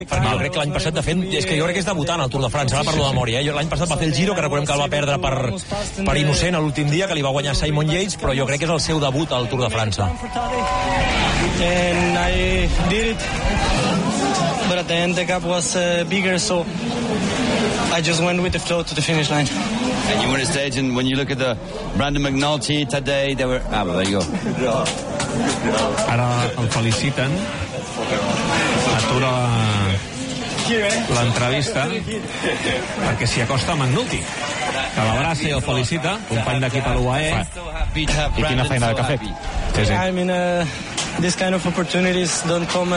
Perquè jo crec que l'any passat, de fet, és que jo crec que és debutant al Tour de França, ara parlo de memòria. L'any passat va fer el Giro, que recordem que el va perdre per innocent a l'últim dia, que li va guanyar Simon Yates, però jo crec que és el seu debut al Tour de França. And I did it, but at the end the gap was bigger, so I just went with the flow to the finish line. And you won a stage, and when you look at the Brandon McNulty today, they were... Ah, well, there you go. Ara el feliciten, atura l'entrevista perquè s'hi acosta McNulty, que l'abraça i el felicita, company d'equip a l'UAE. I quina feina de que ha fet. Sí, sí. I mean, this kind of opportunities don't come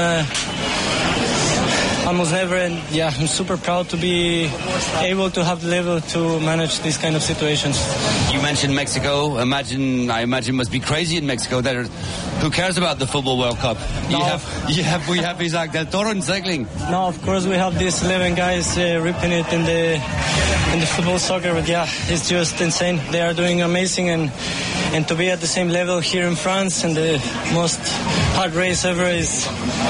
almost never, and yeah, I'm super proud to be able to have the level to manage these kind of situations. You mentioned Mexico. I imagine must be crazy in Mexico. Who cares about the Football World Cup? No. We have Isaac Del Toro in cycling. No, of course we have these 11 guys ripping it in the football soccer, but yeah, it's just insane. They are doing amazing, and to be at the same level here in France and the most hard race ever is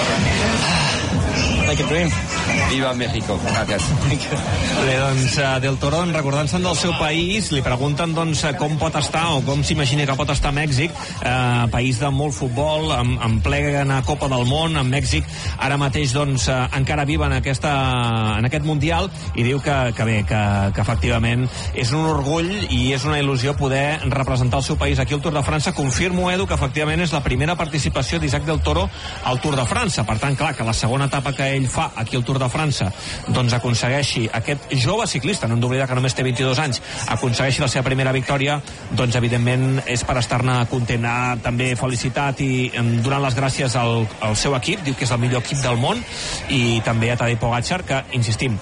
like a dream. Viva México. Gràcies. Bé, doncs, Del Toro, recordant-se'n del seu país, li pregunten doncs, com pot estar o com s'imagina que pot estar Mèxic, país de molt futbol, en plena Copa del Món, en Mèxic ara mateix doncs, encara viva en aquest Mundial, i diu que bé, que efectivament és un orgull i és una il·lusió poder representar el seu país aquí al Tour de França. Confirmo, Edu, que efectivament és la primera participació d'Isaac Del Toro al Tour de França. Per tant, clar, que la segona etapa que ell fa aquí al Tour de França doncs aconsegueixi aquest jove ciclista, no hem d'oblidar que només té 22 anys, aconsegueixi la seva primera victòria, doncs evidentment és per estar-ne content. També felicitat i donant les gràcies al seu equip, diu que és el millor equip del món, i també a Tadej Pogačar, que, insistim,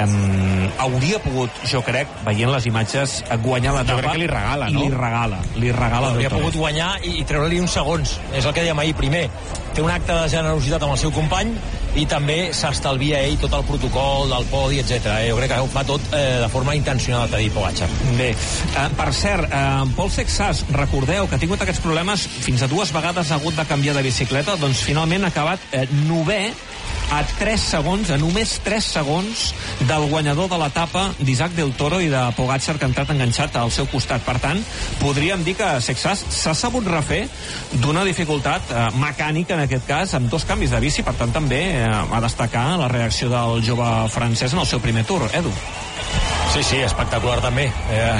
hauria pogut, jo crec, veient les imatges, guanyar l'etapa. Jo crec que li regala, no? Li regala. Hauria pogut guanyar i treure-li uns segons, és el que dèiem ahir. Primer, té un acte de generositat amb el seu company, i també s'estalvia ell tot el protocol del podi, etc. Jo crec que ho fa tot de forma intencionada, Tadej Pogačar. Bé, per cert, Paul Sexas, recordeu que ha tingut aquests problemes, fins a 2 vegades ha hagut de canviar de bicicleta, doncs finalment ha acabat 9è a 3 segons, a només 3 segons del guanyador de l'etapa d'Isaac Del Toro i de Pogačar, que ha entrat enganxat al seu costat. Per tant, podríem dir que Sexas s'ha sabut refer d'una dificultat mecànica, en aquest cas, amb 2 canvis de bici. Per tant, també a destacar la reacció del jove francès en el seu primer Tour. Edu. Sí, espectacular també.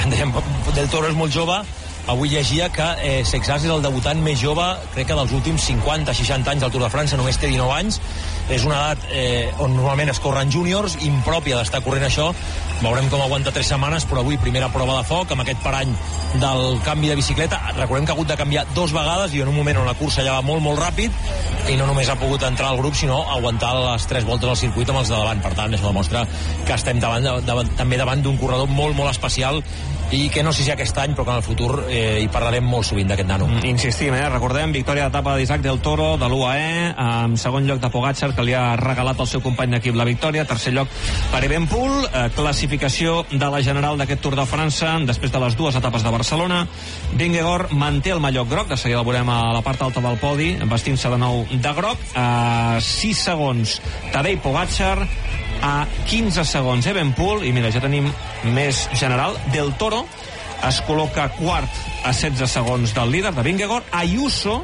Del Toro és molt jove. Avui llegia que Sexas és el debutant més jove, crec que dels últims 50-60 anys del Tour de França, només té 19 anys. És una edat on normalment es corren júniors, impròpia d'estar corrent això. Veurem com aguanta 3 setmanes, però avui primera prova de foc, amb aquest parany del canvi de bicicleta. Recordem que ha hagut de canviar 2 vegades, i en un moment on la cursa ja va molt, molt ràpid, i no només ha pogut entrar al grup, sinó aguantar les 3 voltes al circuit amb els de davant. Per tant, això demostra que estem també davant d'un corredor molt, molt especial, i que no sé si aquest any, però que en el futur hi parlarem molt sovint d'aquest nano. Insistim, recordem, victòria d'etapa d'Isaac Del Toro de l'UAE, en segon lloc de Pogačar, que li ha regalat al seu company d'equip la victòria, tercer lloc per Evenepoel, classificació de la general d'aquest Tour de França després de les 2 etapes de Barcelona. Vingegaard manté el mallot groc, de seguida el veurem a la part alta del podi, vestint-se de nou de groc. 6 segons Tadej Pogačar, a 15 segons Evenepoel, i mira, ja tenim més general. Del Toro es col·loca quart a 16 segons del líder, de Vingegaard. Ayuso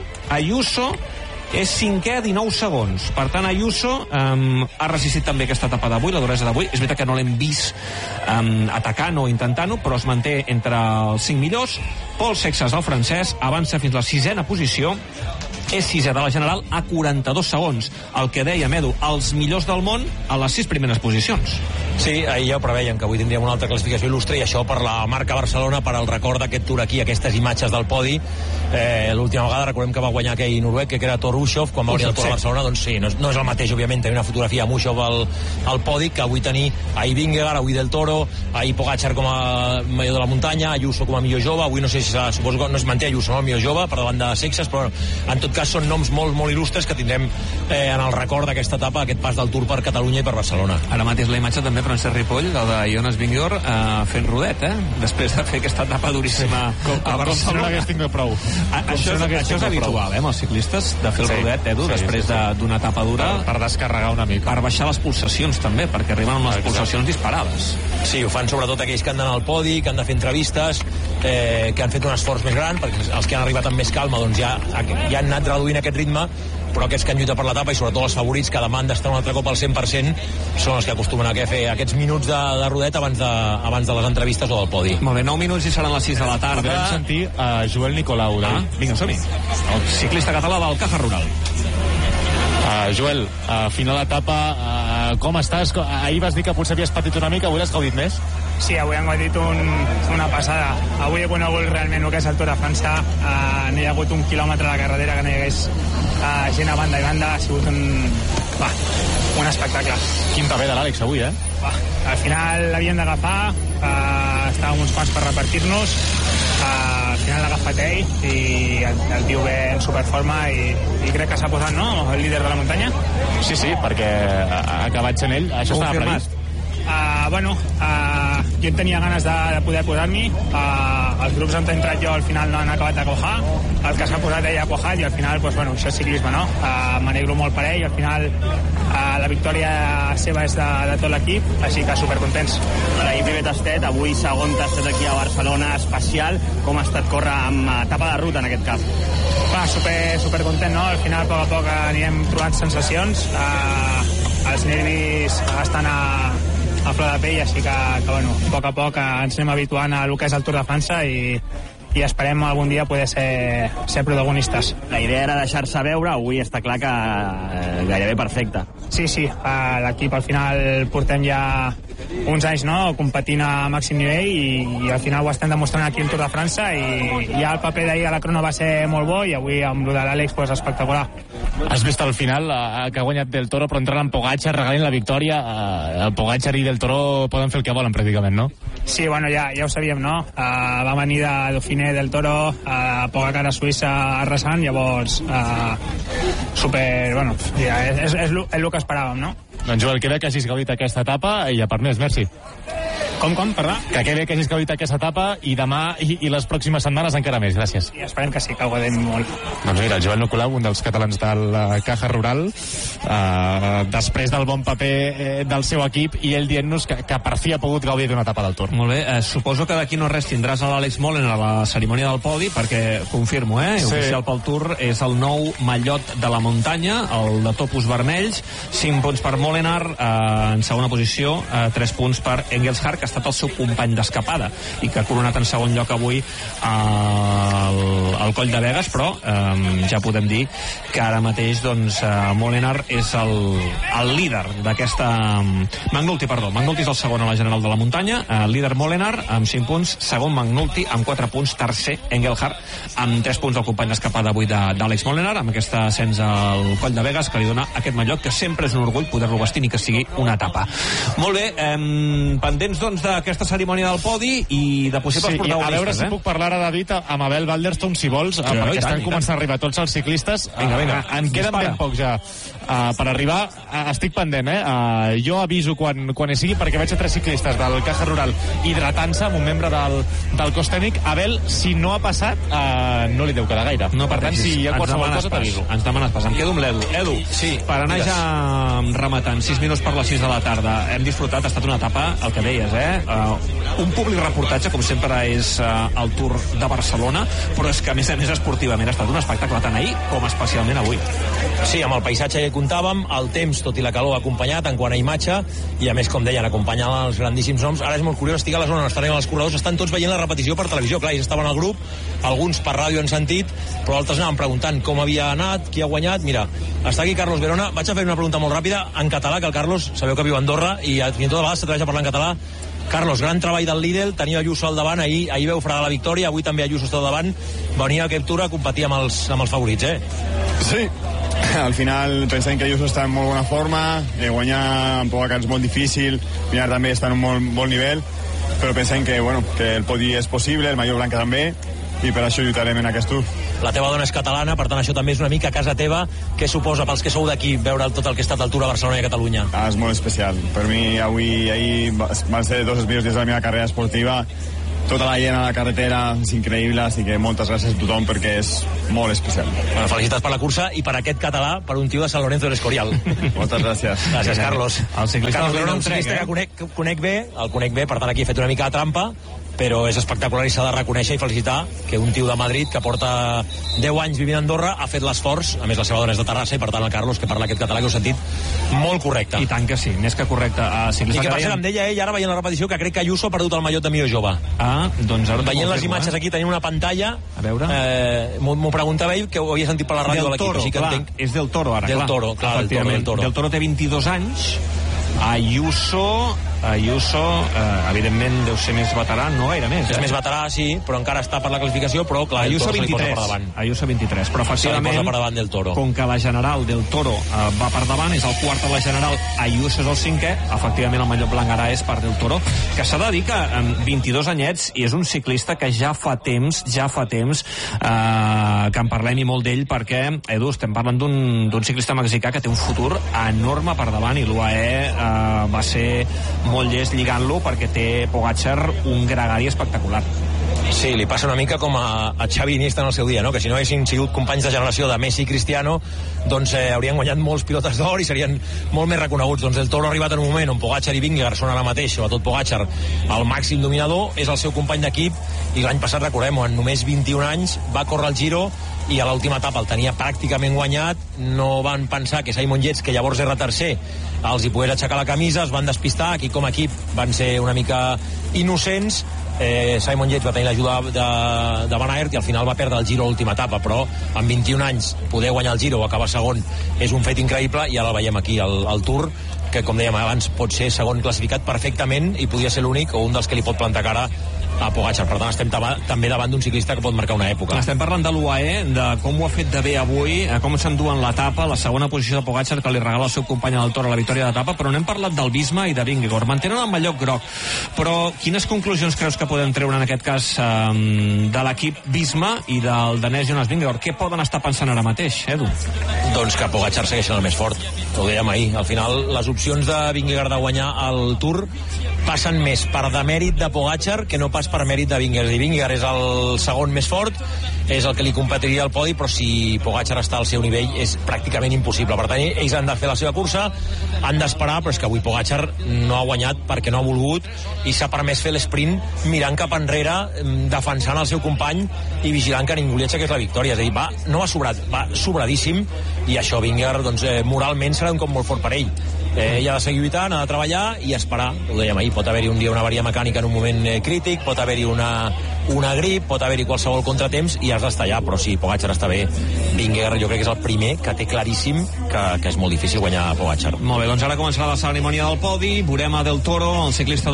és 5è a 19 segons. Per tant, Ayuso ha resistit també aquesta etapa d'avui, la duresa d'avui. És veritat que no l'hem vist atacant o intentant-ho, però es manté entre els 5 millors. Paul Sexas, el francès, avança fins a la 6a posició, és 6è de la general a 42 segons. El que dèiem, Edu, els millors del món a les 6 primeres posicions. Sí, ahir ja ho preveien, que avui tindríem una altra classificació il·lustre, i això per la marca Barcelona, per al record d'aquest Tour aquí, aquestes imatges del podi. L'última vegada recordem que va guanyar aquell noruec, que era Thor Hushovd, quan va venir al Tour de Barcelona. Doncs sí, no és el mateix, òbviament, tenir una fotografia amb Hushovd al podi, que avui tenir ahir Vingegaard, avui Del Toro, ahir Pogačar com a millor de la muntanya, Ayuso com a millor jove. Avui no sé si suposo que no es manté Ayuso, no, el millor jove, per davant de Sexas, però en tot cas són noms molt, molt il·lustres que tindrem en el record d'aquesta etapa, aquest pas del Tour per Catalunya i per Barcelona. Ara mateix la imatge també Francesc Ripoll, el de Jonas Vingegaard, fent rodet, després de fer aquesta etapa duríssima a Barcelona. Com si no n'hagués tingut prou. Això és habitual, amb els ciclistes, de fer el rodet, Edu, després d'una etapa dura. Per descarregar una mica. Per baixar les pulsacions, també, perquè arriben amb les pulsacions disparades. Sí, ho fan sobretot aquells que han d'anar al podi, que han de fer entrevistes, que han fet un esforç més gran, perquè els que han arribat amb més calma doncs ja han anat reduint aquest ritme, però aquests que han lluitat per l'etapa i sobretot els favorits que demà han d'estar un altre cop al 100% són els que acostumen a fer aquests minuts de rodet abans de les entrevistes o del podi. Molt bé, 9 minuts i seran les 6 de la tarda. Podem sentir Joel Nicolau. Vinga, som-hi. El ciclista català del Caja Rural. Joel, final d'etapa, com estàs? Ahir vas dir que potser havies patit una mica, avui l'has gaudit més? Sí, avui hem gaudit una passada. Avui he conegut realment el que és el Tour de França. No hi ha hagut un quilòmetre a la carretera que no hi hagués gent a banda i banda. Ha sigut un espectacle. Quin paper de l'Àlex avui, Al final l'havíem d'agafar, estàvem uns quants per repartir-nos, al final l'ha agafat ell i el tio ve en superforma i crec que s'ha posat, no?, el líder de la muntanya. Sí, perquè ha acabat sent ell, això estava previst. Jo tenia ganes de poder posar-m'hi, els grups on he entrat jo al final no han acabat de cojar, el que s'ha posat ell ha cojat i al final, això és ciclisme, no? M'alegro molt per ell, al final la victòria seva és de tot l'equip, així que supercontents. Ahir primer tastet, avui segon tastet aquí a Barcelona, especial. Com ha estat córrer amb etapa de ruta en aquest cas? Supercontent, no? Al final, a poc anirem trobant sensacions, els nervis estan a flor de pell, així que a poc ens anem habituant a el que és el Tour de França i esperem algun dia poder ser protagonistes. La idea era deixar-se veure, avui està clar que gairebé perfecte. Sí, l'equip al final portem ja uns anys, no?, competint a màxim nivell i al final ho estem demostrant aquí al Tour de França i ja el paper d'ahir a la crono va ser molt bo i avui amb el de l'Àlex espectacular. Has vist al final que ha guanyat Del Toro, però entrant en Pogačar, regalint la victòria. El Pogačar i Del Toro poden fer el que volen, pràcticament, no? Sí, ja ho sabíem, no? Va venir de Dauphiné Del Toro, Pogačar a Suïssa arrasant, llavors és el que esperàvem, no? Doncs Joel, que bé que hagis gaudit aquesta etapa i a part més, merci. Com, perdó? Que bé que hagis gaudit aquesta etapa i demà i les pròximes setmanes encara més, gràcies. I esperem que sí, que ho gaudem molt. Doncs mira, el Joel Nicolau, un dels catalans del Caja Rural, després del bon paper del seu equip i ell dient-nos que per fi ha pogut gaudir d'una etapa del Tour. Molt bé, suposo que d'aquí no res tindràs a l'Àlex Molen a la cerimònia del podi, perquè confirmo, oficial pel Tour, és el nou mallot de la muntanya, el de topos vermells, 5 punts per Molenaar, en segona posició, 3 punts per Engelhard, que ha estat el seu company d'escapada i que ha coronat en segon lloc avui al Coll de Begues, però ja podem dir que ara mateix Molenaar és el líder d'aquesta McNulty és el segon a la general de la muntanya, líder Molenaar amb 5 punts, segon McNulty amb 4 punts, tercer Engelhard amb 3 punts del company d'escapada avui d'Àlex Molenaar, amb aquest ascens al Coll de Begues que li dona aquest mallot, que sempre és un orgull poder-lo vestir ni que sigui una etapa. Molt bé, pendents d'aquesta cerimònia del podi i de possibles protagonistes. A veure si puc parlar ara, David, amb Abel Balderstone, si vols, perquè estan començant a arribar tots els ciclistes. Vinga. En queden ben pocs ja per arribar. Estic pendent, jo aviso quan hi sigui, perquè veig a 3 ciclistes del Caja Rural hidratant-se amb un membre del cos tècnic. Abel, si no ha passat, no li deu quedar gaire. No, per tant, si hi ha qualsevol cosa, t'aviso. Ens demanes pas. Em quedo amb l'Edu. Edu, per anar ja rematant, 6 minuts per les 6 de la tarda. Hem disfrutat, ha estat una etapa, el que deies, un públic reportatge, com sempre és el Tour de Barcelona, però és que a més esportivament ha estat un espectacle tant ahir com especialment avui. Sí, amb el paisatge que comptàvem, el temps, tot i la calor, ha acompanyat en quant a imatge i a més, com deien, acompanyant els grandíssims noms. Ara és molt curiós, estic a la zona on estan els corredors, estan tots veient la repetició per televisió. Clar, ells estaven al grup, alguns per ràdio han sentit, però altres anaven preguntant com havia anat, qui ha guanyat. Mira, està aquí Carlos Verona. Vaig a fer una pregunta molt ràpida en català, que el Carlos, sabeu que viu a Andorra i fins i tot a vegades s'atreveix a parlar en català. Carlos, gran treball del Lidl, tenia Ayuso al davant, ahir veu fregar la victòria, avui també Ayuso està al davant, venia a aquest Tour a competir amb els favorits, Sí, al final pensem que Ayuso està en molt bona forma, guanyar en Pogačar és molt difícil, Minar també està en un molt bon nivell, però pensem que el podi és possible, el Mallorca també, i per això lluitarem en aquest Tour. la teva dona és catalana, per tant això també és una mica a casa teva. Què suposa pels que sou d'aquí veure tot el que ha estat el Tour a Barcelona i a Catalunya? És molt especial. Per mi ahir van ser 2 dels millors dies de la meva carrera esportiva. Tota la gent a la carretera és increïble, així que moltes gràcies a tothom perquè és molt especial. Bueno, felicitats per la cursa i per aquest català, per un tio de Sant Lorenzo del Escorial. Moltes gràcies. Gràcies, Carlos. El ciclista Carlos León, un ciclista que conec bé, per tant aquí he fet una mica de trampa, però és espectacular i s'ha de reconèixer i felicitar que un tio de Madrid que porta 10 anys vivint a Andorra ha fet l'esforç. A més, la seva dona és de Terrassa i per tant el Carlos, que parla aquest català que heu sentit, molt correcte. I tant que sí, més que correcte. I que per cert, em deia ell ara veient la repetició que crec que Ayuso ha perdut el mallot de millor jove. Doncs ara veient les imatges aquí, tenim una pantalla, a veure, m'ho preguntava ell, que ho havia sentit per la ràdio de l'equip, així que entenc. És del Toro ara, del Toro, clar, del Toro. Del Toro té 22 anys. Ayuso, evidentment deu ser més veterà, no gaire més. És més veterà, sí, però encara està per la classificació, però clar, Ayuso 23. Ayuso 23, però efectivament, per davant del Toro. Com que la general del Toro va per davant, és el quart de la general, Ayuso és el 5è, efectivament el mallot blanc ara és per del Toro, que s'ha de dir que amb 22 anyets, i és un ciclista que ja fa temps que en parlem i molt d'ell, perquè, Edu, estem parlant d'un ciclista mexicà que té un futur enorme per davant, i l'UAE va ser molt llest lligant-lo perquè té Pogačar un gregari espectacular. Sí, li passa una mica com a Xavi Iniesta en el seu dia, no? Que si no haguessin sigut companys de generació de Messi i Cristiano, doncs haurien guanyat molts pilotes d'or i serien molt més reconeguts. Doncs el Toro ha arribat en un moment on Pogačar i Vingegaard són ara mateix, sobretot Pogačar, el màxim dominador, és el seu company d'equip, i l'any passat, recordem-ho, en només 21 anys va córrer el Giro i a l'última etapa el tenia pràcticament guanyat. No van pensar que Simon Yates, que llavors era tercer, els hi pogués aixecar la camisa, es van despistar, aquí com a equip van ser una mica innocents. Simon Yates va tenir l'ajuda de Van Aert i al final va perdre el Giro a l'última etapa, però amb 21 anys poder guanyar el Giro o acabar segon és un fet increïble, i ara el veiem aquí al Tour, que com dèiem abans pot ser segon classificat perfectament i podria ser l'únic o un dels que li pot plantar cara a Pogačar. Per tant, estem també davant d'un ciclista que pot marcar una època. Estem parlant de l'UAE, de com ho ha fet de bé avui, com s'enduen l'etapa, la segona posició de Pogačar que li regala el seu company del Toro a la victòria d'etapa, però n'hem parlat del Bisma i de Vingegaard. Mantenen el mallot groc, però quines conclusions creus que podem treure en aquest cas de l'equip Bisma i del danès Jonas Vingegaard? Què poden estar pensant ara mateix, Edu? Doncs que Pogačar segueixen el més fort, ho dèiem ahir. Al final, les opcions de Vingegaard de guanyar el Tour passen més per demèrit de Pogačar que no pas per mèrit de Vingegaard. I Vingegaard és el segon més fort, és el que li competiria al podi, però si Pogačar està al seu nivell és pràcticament impossible. Per tant, ells han de fer la seva cursa, han d'esperar, però és que avui Pogačar no ha guanyat perquè no ha volgut i s'ha permès fer l'esprint mirant cap enrere, defensant el seu company i vigilant que ningú li aixequés la victòria. És a dir, no va sobrat, va sobradíssim, i això Vingegaard doncs, moralment serà un cop molt fort per ell. Ell ha de seguir lluitant, ha de treballar i esperar. Ho dèiem ahir, pot haver-hi un dia una avaria mecànica en un moment crític, pot haver-hi una grip, pot haver-hi qualsevol contratemps i has d'estar allà, però si Pogačar està bé, Vingegaard jo crec que és el primer que té claríssim que és molt difícil guanyar Pogačar. Molt bé, doncs ara començarà la cerimònia del podi, veurem a Del Toro, el ciclista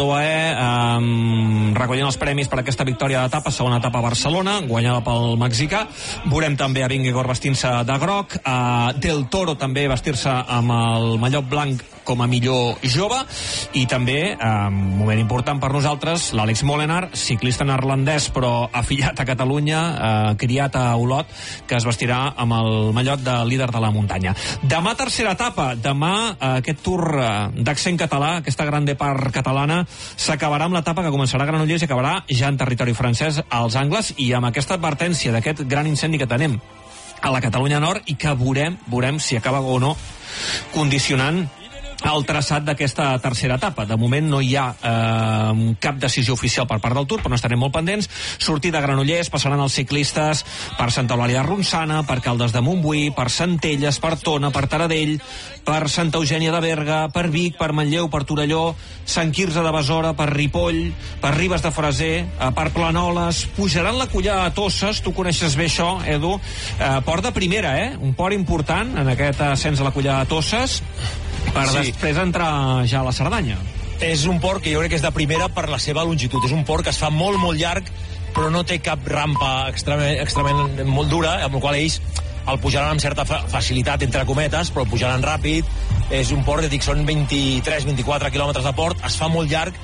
d'UAE, recollint els premis per aquesta victòria d'etapa, segona etapa a Barcelona, guanyada pel mexicà. Veurem també a Vingegaard vestint-se de groc, a Del Toro també vestir-se amb el mallot blanc com a millor jove, i també, un moment important per nosaltres, l'Àlex Molenaar, ciclista neerlandès però afiliat a Catalunya, criat a Olot, que es vestirà amb el mallot de líder de la muntanya. Demà tercera etapa, demà aquest Tour d'accent català, aquesta gran depart catalana, s'acabarà amb l'etapa que començarà a Granollers i acabarà ja en territori francès als Angles, i amb aquesta advertència d'aquest gran incendi que tenim a la Catalunya Nord i que veurem si acaba o no condicionant el traçat d'aquesta tercera etapa. De moment no hi ha cap decisió oficial per part del Tour, però n'estarem molt pendents. Sortida de Granollers, passaran els ciclistes per Santa Eulàlia de Ronçana, per Caldes de Montbui, per Centelles, per Tona, per Taradell, per Santa Eugènia de Berga, per Vic, per Manlleu, per Torelló, Sant Quirze de Besora, per Ripoll, per Ribes de Freser, per Planoles, pujaran la Collada de Tosses, tu coneixes bé això, Edu, port de primera, un port important en aquest ascens a la Collada de Tosses, per després entrar ja a la Cerdanya. És un port que jo crec que és de primera per la seva longitud. És un port que es fa molt, molt llarg, però no té cap rampa extremament molt dura, amb la qual ells el pujaran amb certa facilitat, entre cometes, però el pujaran ràpid. És un port, dic, són 23-24 quilòmetres de port, es fa molt llarg,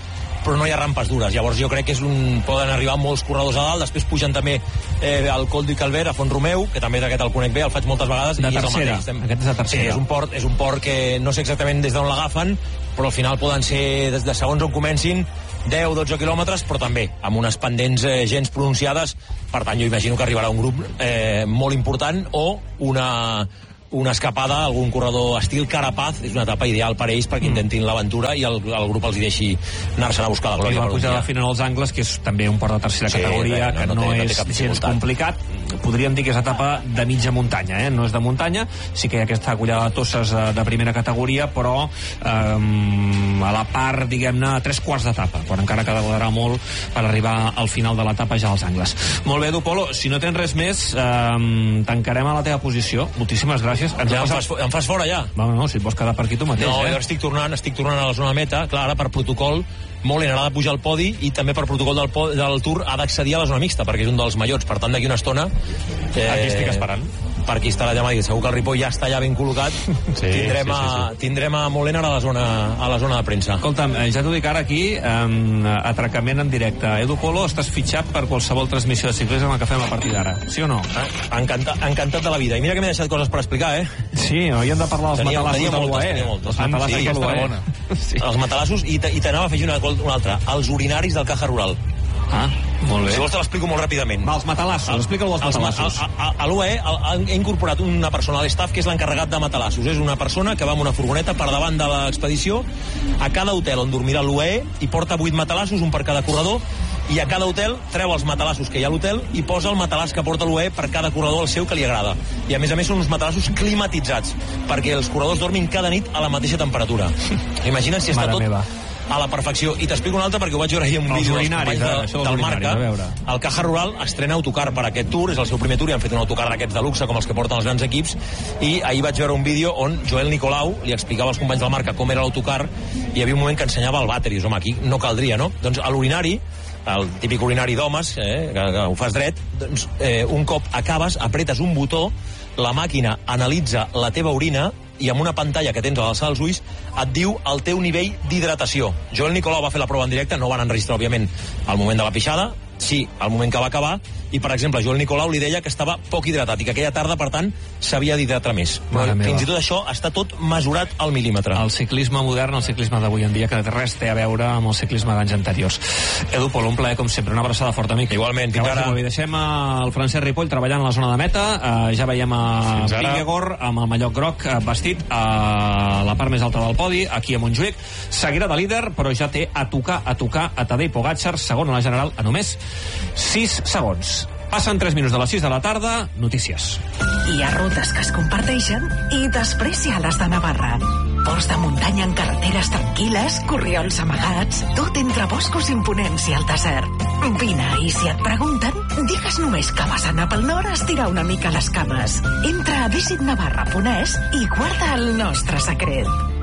però no hi ha rampes dures. Llavors jo crec que poden arribar molts corredors a dalt, després pugen també al Col du Calvaire, a Font-romeu, que també aquest el conec bé, el faig moltes vegades. De tercera, aquest és de tercera. Sí, és un port que no sé exactament des d'on l'agafen, però al final poden ser, des de segons on comencin, 10-12 quilòmetres, però també amb unes pendents gens pronunciades. Per tant, jo imagino que arribarà un grup molt important o una escapada, algun corredor estil Carapaz. És una etapa ideal per ells perquè intentin l'aventura i el grup els hi deixi anar-se'n a buscar la glòria. I la pujada final als Angles, que és també un port de tercera categoria, que no és gens complicat. Podríem dir que és etapa de mitja muntanya, no és de muntanya. Sí que hi ha aquesta collada de tosses de primera categoria, però a la part, diguem-ne, 3/4 d'etapa, quan encara quedarà molt per arribar al final de l'etapa ja als Angles. Molt bé, Edu Polo, si no tens res més, tancarem a la teva posició. Moltíssimes gràcies. Em fas fora ja? No, si et vols quedar per aquí tu mateix. No, jo estic tornant a la zona de meta. Clar, ara per protocol Mollema ha de pujar al podi i també per protocol del Tour ha d'accedir a la zona mixta perquè és un dels majors. Per tant, d'aquí una estona aquí estic esperant. Per aquí estarà allà Madrid. Segur que el Ripoll ja està allà ben col·locat. Tindrem a Mollema a la zona de premsa. Escolta'm, ja t'ho dic ara aquí, atracament en directe. Edu Polo, estàs fitxat per qualsevol transmissió de ciclisme que fem a partir d'ara. Sí o no? Encantat de la vida. I mira que m'he deixat coses per explicar, Sí, hauríem de parlar dels matalassos de l'UAE. Els matalassos, i t'anava a afegir una altra. Els urinaris del Caja Rural. Molt bé. Si vols te l'explico molt ràpidament. Els matalassos, explica-ho als matalassos. A l'UAE ha incorporat una persona a l'estaf que és l'encarregat de matalassos. És una persona que va amb una furgoneta per davant de l'expedició a cada hotel on dormirà l'UAE i porta 8 matalassos, un per cada corredor, i a cada hotel treu els matalassos que hi ha a l'hotel i posa el matalàs que porta l'UAE per cada corredor el seu que li agrada. I a més són uns matalassos climatitzats perquè els corredors dormin cada nit a la mateixa temperatura. Imagina't si està tot a la perfecció. I t'explico un altre perquè ho vaig veure ahir en un vídeo dels companys del Marca. El Caja Rural estrena autocar per aquest Tour, és el seu primer Tour i han fet un autocar d'aquests de luxe com els que porten els grans equips, i ahir vaig veure un vídeo on Joel Nicolau li explicava als companys del Marca com era l'autocar i hi havia un moment que ensenyava el vàter i dius, home, aquí no caldria, no? Doncs a l'urinari, el típic urinari d'homes, que ho fas dret, doncs un cop acabes, apretes un botó, la màquina analitza la teva orina i amb una pantalla que tens a l'alçada dels ulls et diu el teu nivell d'hidratació. Joel Nicolau va fer la prova en directe, no van enregistrar, òbviament, al moment de la pixada, sí, al moment que va acabar, i per exemple Joel Nicolau li deia que estava poc hidratat i que aquella tarda, per tant, s'havia d'hidratar més. Però fins i tot això està tot mesurat al mil·límetre. El ciclisme modern, el ciclisme d'avui en dia, que res té a veure amb el ciclisme d'anys anteriors. Edu Polo, un plaer com sempre, una abraçada forta, amic. Igualment, fins ara. Deixem el Francesc Ripoll treballant a la zona de meta, ja veiem a Vingegaard amb el mallot groc vestit a la part més alta del podi, aquí a Montjuïc, seguirà de líder, però ja té a tocar a Tadej Pogačar, segon a la general, a només 6 segons. Passen 3 minuts de les 6 de la tarda, notícies. Hi ha rutes que es comparteixen i després hi ha les de Navarra. Ports de muntanya en carreteres tranquil·les, corriols amagats, tot entre boscos imponents i el desert. Vine, i si et pregunten, digues només que vas anar pel nord a estirar una mica les cames. Entra a visitnavarra.es i guarda el nostre secret.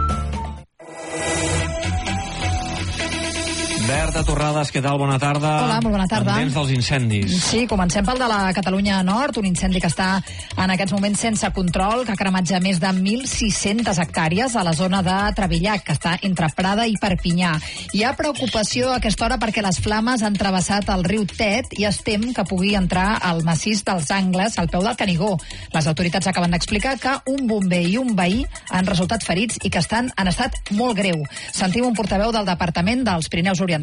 Berta Torrades, què tal? Bona tarda. Hola, molt bona tarda. Pendents dels incendis. Sí, comencem pel de la Catalunya Nord, un incendi que està en aquests moments sense control, que ha cremat ja més de 1.600 hectàrees a la zona de Trevillac, que està entre Prada i Perpinyà. Hi ha preocupació a aquesta hora perquè les flames han travessat el riu Tet i es tem que pugui entrar al massís dels Angles, al peu del Canigó. Les autoritats acaben d'explicar que un bomber i un veí han resultat ferits i que estan en estat molt greu. Sentim un portaveu del Departament dels Pirineus Orientals.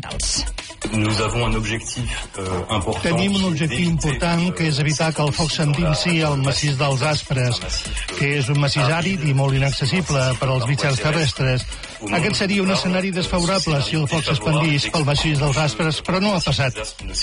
Tenim un objectiu important, que és evitar que el foc s'endinsi al massís dels Aspres, que és un massís àrid i molt inaccessible per als mitjans terrestres. Aquest seria un escenari desfavorable si el foc s'expandís pel massís dels Aspres, però no ha passat.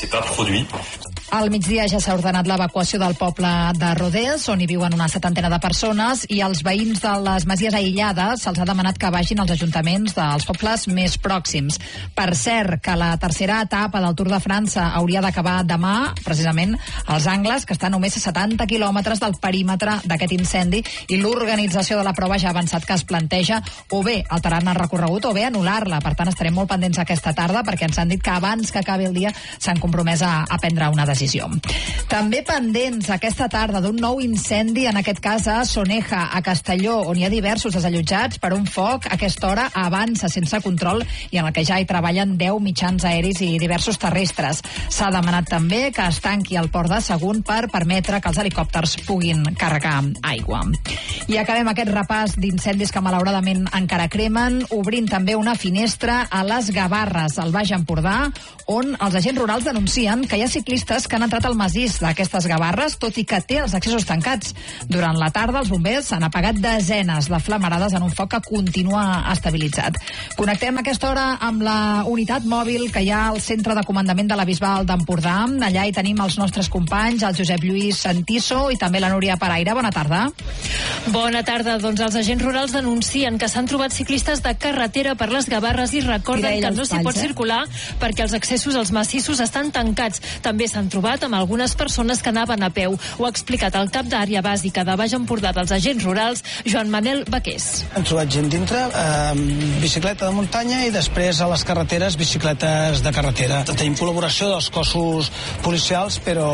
Al migdia ja s'ha ordenat l'evacuació del poble de Rodés, on hi viuen una 70 de persones, i als veïns de les masies aïllades se'ls ha demanat que vagin als ajuntaments dels pobles més pròxims. Per cert, que la tercera etapa del Tour de França hauria d'acabar demà, precisament als Angles, que està a només a 70 quilòmetres del perímetre d'aquest incendi, i l'organització de la prova ja ha avançat que es planteja o bé alterar-ne el recorregut o bé anul·lar-la. Per tant, estarem molt pendents aquesta tarda, perquè ens han dit que abans que acabi el dia s'han compromès a prendre una decisió. precisió. També pendents aquesta tarda d'un nou incendi, en aquest cas a Soneja, a Castelló, on hi ha diversos desallotjats per un foc. A aquesta hora avança sense control i en el que ja hi treballen 10 mitjans aeris i diversos terrestres. S'ha demanat també que es tanqui el port de Sagunt per permetre que els helicòpters puguin carregar aigua. I acabem aquest repàs d'incendis que malauradament encara cremen, obrint també una finestra a les Gavarres, al Baix Empordà, on els agents rurals denuncien que hi ha ciclistes que han entrat al massís d'aquestes Gavarres, tot i que té els accessos tancats. Durant la tarda, els bombers han apagat desenes de flamarades en un foc que continua estabilitzat. Connectem a aquesta hora amb la unitat mòbil que hi ha al centre de comandament de la Bisbal d'Empordà. Allà hi tenim els nostres companys, el Josep Lluís Santiso i també la Núria Paraire. Bona tarda. Bona tarda. Doncs els agents rurals denuncien que s'han trobat ciclistes de carretera per les Gavarres i recorden que no s'hi pot circular perquè els accessos als massissos estan tancats. També s'han trobat amb algunes persones que anaven a peu. Ho ha explicat el cap d'àrea bàsica de Baix Empordà dels agents rurals, Joan Manel Baqués. Hem trobat gent dintre, bicicleta de muntanya i després a les carreteres bicicletes de carretera. Tenim col·laboració dels cossos policials, però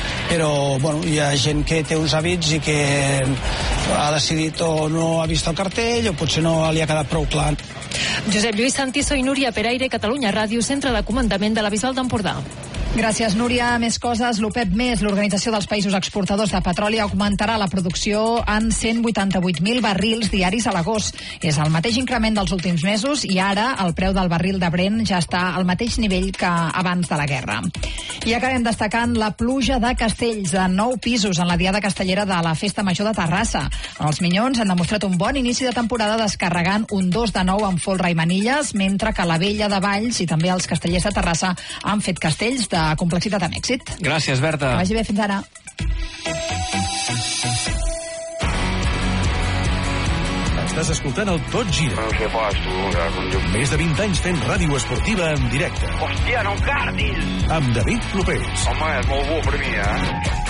bueno, hi ha gent que té uns hàbits i que ha decidit o no ha vist el cartell o potser no li ha quedat prou clar. Josep Lluís Santiso i Núria Peraire, Catalunya Ràdio, centre de comandament de la Bisbal d'Empordà. Gràcies, Núria. Més coses. L'OPEP+, l'Organització dels Països Exportadors de Petroli, augmentarà la producció en 188.000 barrils diaris a l'agost. És el mateix increment dels últims mesos i ara el preu del barril de Brent ja està al mateix nivell que abans de la guerra. I acabem destacant la pluja de castells de 9 pisos en la diada castellera de la Festa Major de Terrassa. Els Minyons han demostrat un bon inici de temporada descarregant un 2-9 amb folre i manilles, mentre que la Vella de Valls i també els castellers de Terrassa han fet castells de complexitat amb èxit. Gràcies, Berta. Que vagi bé, fins ara. Estàs escoltant el Tot Gira. No sé pas, tu. Més de 20 anys fent ràdio esportiva en directe. Hòstia, no em cardis! Amb David Clopés. Home, és molt bo per mi,